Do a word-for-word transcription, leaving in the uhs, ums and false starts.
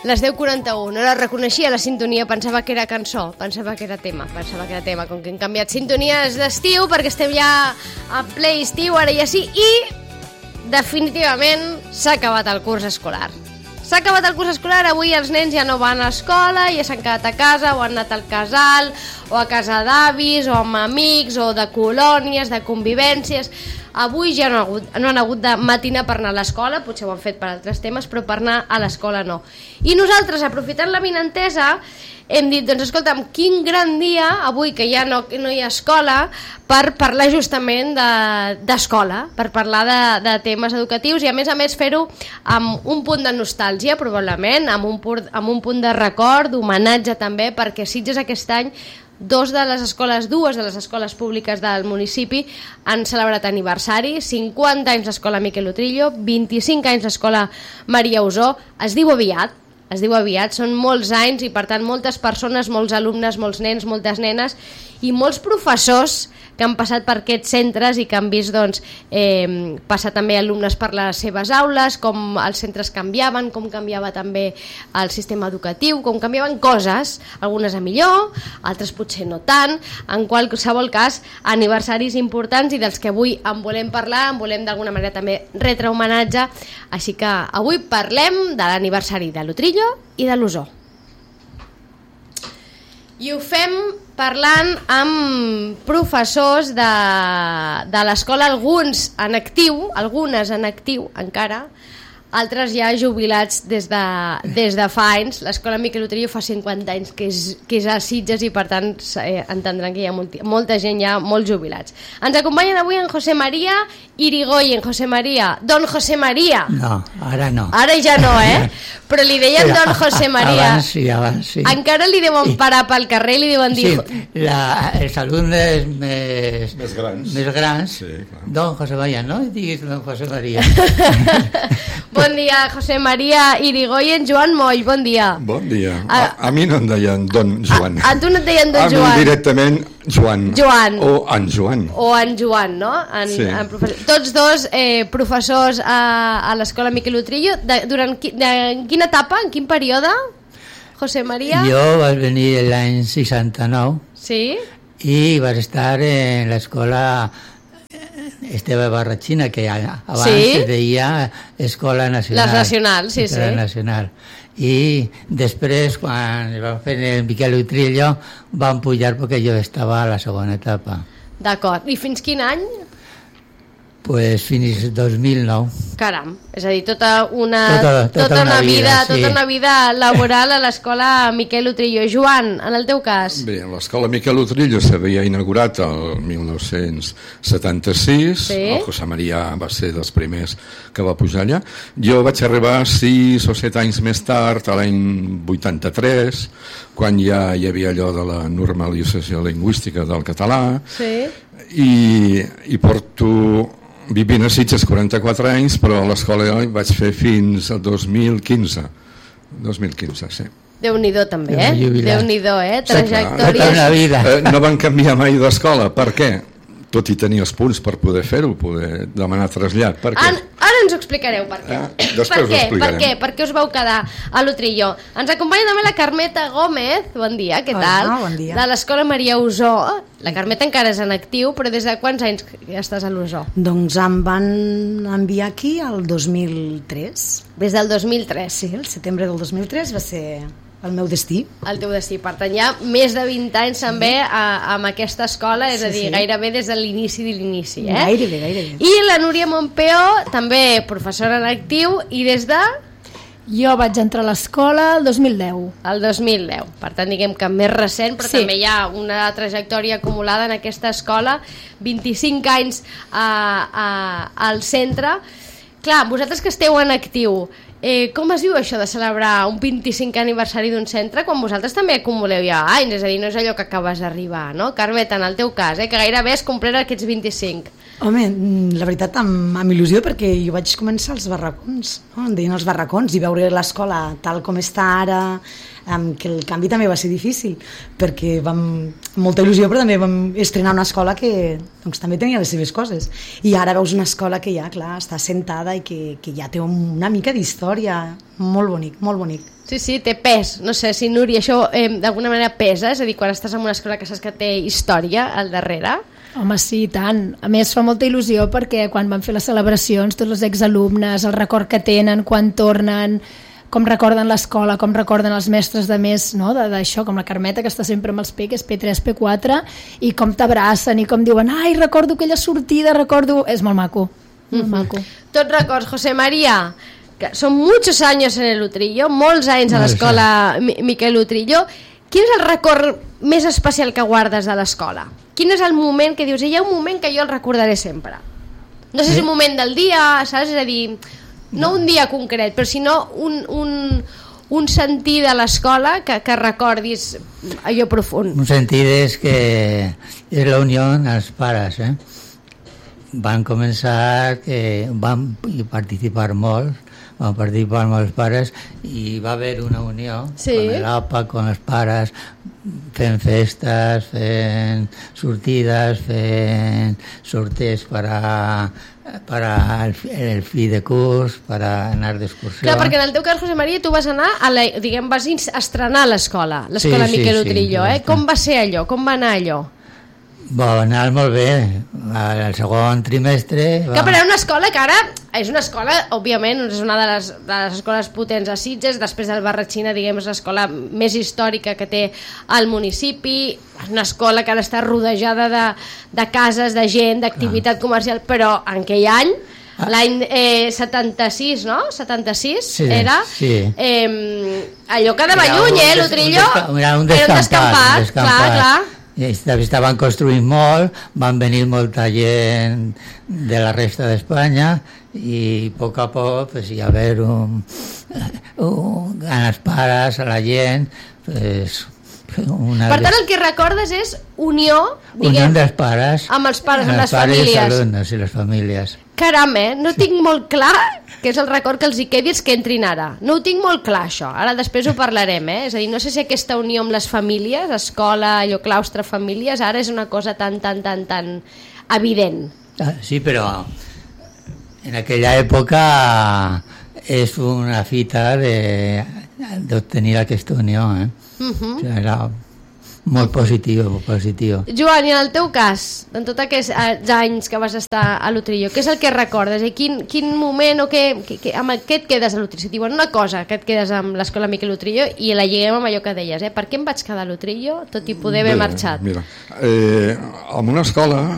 Les deu quaranta-u, no la reconeixia la sintonia, pensava que era cançó, pensava que era tema, pensava que era tema, com que hem canviat sintonies d'estiu perquè estem ja a ple estiu, ara ja sí, i definitivament s'ha acabat el curs escolar. S'ha acabat el curs escolar, avui els nens ja no van a escola, ja s'han quedat a casa o han anat al casal o a casa d'avis o amb amics o de colònies, de convivències. Avui ja no, ha hagut, no han hagut de matinar per anar a l'escola, potser ho han fet per altres temes, però per anar a l'escola no. I nosaltres, aprofitant la vinentesa, hem dit, doncs escolta'm, quin gran dia, avui que ja no, no hi ha escola, per parlar justament d'escola, de, per parlar de, de temes educatius i a més a més fer-ho amb un punt de nostàlgia, probablement, amb un, amb un punt de record, d'homenatge també, perquè Sitges aquest any Dos de les escoles, dues de les escoles públiques del municipi han celebrat aniversari, cinquanta anys l'escola Miquel Utrillo, vint-i-cinc anys l'escola Maria Usó, es diu aviat, es diu aviat, són molts anys i per tant moltes persones, molts alumnes, molts nens, moltes nenes i molts professors que han passat per aquests centres i que han vist doncs, eh, passar també alumnes per les seves aules, com els centres canviaven, com canviava també el sistema educatiu, com canviaven coses, algunes a millor, altres potser no tant, en qualsevol cas aniversaris importants i dels que avui en volem parlar, en volem d'alguna manera també retre homenatge, així que avui parlem de l'aniversari de l'Utrillo i de l'Usó. I ho fem parlant amb professors de, de l'escola, alguns en actiu, algunes en actiu encara, altres ja jubilats des de, des de fa anys. L'escola Miquel Utrillo fa cinquanta anys que és, que és a Sitges i per tant eh, entendran que hi ha molti, molta gent ja molt jubilats. Ens acompanyen avui en José María Irigoyen. José María, don José María. No, ara no. Ara ja no, eh? Però li deien Però, don José María. Abans sí, abans sí. Encara li deuen parar pel carrer i li deuen dir... Sí, la, els alumnes més, més grans, més grans sí, don José María, no diguis don José María. Bon dia, José María Irigoyen. Joan Moll, bon dia. Bon dia. A, a mi no em deien don Joan. A, a tu no et deien don a Joan? A mi directament Joan. Joan. O en Joan. O en Joan, no? En, sí. en professor. Tots dos eh, professors a, a l'escola Miquel Utrillo. De, durant qui, de, en quina etapa, en quin període, José María? Jo vaig venir l'any seixanta-nou. Sí. I vaig estar en l'escola Esteve Barratxina, que abans sí. es deia Escola Nacional. Les nacionals, sí, Escola sí. Nacional. I després, quan vam fer el Miquel Utrillo, vam pujar perquè jo estava a la segona etapa. D'acord. I fins quin any? Pues fins dos mil nou. Caram, és a dir, tota una, tota, tota tota una, una vida, vida sí. tota una vida laboral a l'escola Miquel Utrillo. Joan, en el teu cas? Bé, l'escola Miquel Utrillo s'havia inaugurat el mil nou-cents setanta-sis, sí. El José María va ser dels primers que va pujar allà. Jo vaig arribar sis o set anys més tard, a l'any vuitanta-tres, quan ja hi havia allò de la normalització lingüística del català, sí. i, i porto vivint a Sitges quaranta-quatre anys, però a l'escola vaig fer fins al dos mil quinze. dos mil quinze, sí. Déu-n'hi-do també, eh? Déu-n'hi-do, eh? Trajectòria. Sí, eh, no van canviar mai d'escola. Per què? Tot i tenir els punts per poder fer-ho, poder demanar trasllat. Per què? An, ara ens ho explicareu, per què. Eh? Després per, què? ho per què? Per què us vau quedar a l'Utrillo? Ens acompanya també la Carmeta Gómez, bon dia, què tal? Hola, bon dia. De l'escola Maria Usó. La Carmeta encara és en actiu, però des de quants anys estàs a l'Usó? Doncs em van enviar aquí el dos mil tres. Des del dos mil tres? Sí, el setembre del dos mil tres va ser el meu destí. El teu destí. Per tant, ja més de vint anys també a, amb aquesta escola, és sí, a dir, sí. gairebé des de l'inici de l'inici. Eh? Gairebé, gairebé. I la Núria Montpeó, també professora en actiu, i des de... Jo vaig entrar a l'escola el dos mil deu. El dos mil deu. Per tant, diguem que més recent, però sí. també hi ha una trajectòria acumulada en aquesta escola, vint-i-cinc anys a, a, al centre. Clar, vosaltres que esteu en actiu, eh, com es viu això de celebrar un vint-i-cinquè aniversari d'un centre quan vosaltres també acumuleu ja anys? És a dir, no és allò que acabes d'arribar, no? Carmeta, en el teu cas, eh, que gairebé has complert aquests vint-i-cinc. Home, la veritat, amb, amb il·lusió, perquè jo vaig començar als barracons, no? Em deien els barracons, i veure l'escola tal com està ara, um, que el canvi també va ser difícil, perquè vam, amb molta il·lusió, però també vam estrenar una escola que doncs, també tenia les seves coses. I ara veus una escola que ja, clar, està assentada i que, que ja té una mica d'història, història, molt bonic, molt bonic. Sí, sí, té pes. No sé si, Núria, això eh, d'alguna manera pesa, és a dir, quan estàs en una escola que saps que té història al darrere. Home, sí, tant. A més, fa molta il·lusió perquè quan van fer les celebracions, tots els exalumnes, el record que tenen quan tornen, com recorden l'escola, com recorden els mestres de més, no? D'això, com la Carmeta, que està sempre amb els P, que és P tres, P quatre, i com t'abracen i com diuen, ai, recordo aquella sortida, recordo... És molt maco, molt mm-hmm. maco. Tots records, José María, que són muchos años en el Utrillo, molts anys a l'escola Miquel Utrillo. Quin és el record més especial que guardes de l'escola? Quin és el moment que dius, hi ha un moment que jo el recordaré sempre? No sé si és un moment del dia, saps? És a dir, no un dia concret, però sinó un, un, un sentir de l'escola que, que recordis allò profund. Un sentir és que és la unió als pares, eh? Van començar, que van participar molts, van participar molts pares i va haver una unió sí. Con l'A P A, con els pares, fent festes, fent sortides, fent sorteig per a, per a el, el fi de curs, per a anar d'excursió. Clar, perquè en el teu cas, José María, tu vas anar, a la, diguem, vas estrenar l'escola, l'escola sí, Miquel sí, Utrillo, sí, eh? Com va ser allò? Com va anar allò? Va anar molt bé, al segon trimestre... Va... Que però era una escola que ara és una escola, òbviament, és una de les, de les escoles potents a Sitges, després del Barratxina, diguem, és l'escola més històrica que té el municipi, és una escola que ara està rodejada de, de cases, de gent, d'activitat ah. comercial, però en aquell any, ah. l'any eh, setanta-sis, no? setanta-sis, sí, era... Sí. Eh, allò quedava lluny, eh, l'Utrillo? Era un descampat, era un descampat, clar, clar. Estaven construint molt, van venir molta gent de la resta d'Espanya i a poc a poc pues, hi va haver un, un, als pares, a la gent pues, una per tant el que recordes és unió, diguem, unió dels pares amb els pares, amb les pares famílies, els alumnes i les famílies. Caram, eh? No tinc molt clar que és el record que els hi quedi els que entrin ara. No ho tinc molt clar, això. Ara després ho parlarem, eh? És a dir, no sé si aquesta unió amb les famílies, escola, allò, claustre, famílies, ara és una cosa tan, tan, tan, tan evident. Ah, sí, però en aquella època és una fita d'obtenir aquesta unió, eh? Uh-huh. O sigui, era molt positiu, molt positiu. Joan, i en el teu cas, en tots aquests anys que vas estar a l'Utrillo, què és el que recordes? I quin, quin moment o què, què, amb què et quedes a l'Utrillo? Si diuen una cosa, que et quedes amb l'escola Miquel Utrillo i la lliguem amb allò que deies, eh? Per què em vaig quedar a l'Utrillo tot i poder haver Bé, marxat? Mira, eh, en una escola